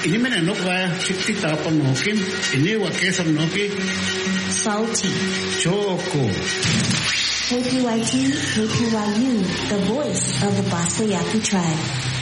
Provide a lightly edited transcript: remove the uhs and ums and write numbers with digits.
ini mana nok wa chikti tapon nokin ini wa kesam noki salty choco KPYT KPYU the voice of the Basta Yaqui tribe